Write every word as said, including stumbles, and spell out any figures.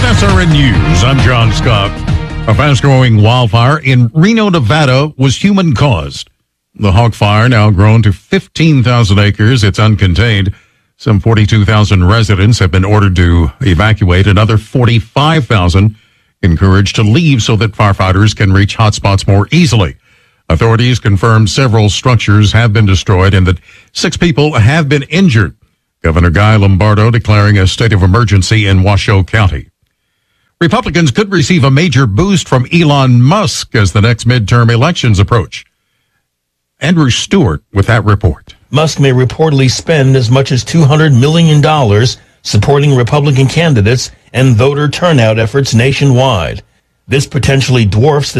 With S R N News, I'm John Scott. A fast-growing wildfire in Reno, Nevada was human-caused. The Hawk Fire, now grown to fifteen thousand acres, it's uncontained. Some forty-two thousand residents have been ordered to evacuate. Another forty-five thousand encouraged to leave so that firefighters can reach hotspots more easily. Authorities confirmed several structures have been destroyed and that six people have been injured. Governor Guy Lombardo declaring a state of emergency in Washoe County. Republicans could receive a major boost from Elon Musk as the next midterm elections approach. Andrew Stewart with that report. Musk may reportedly spend as much as two hundred million dollars supporting Republican candidates and voter turnout efforts nationwide. This potentially dwarfs the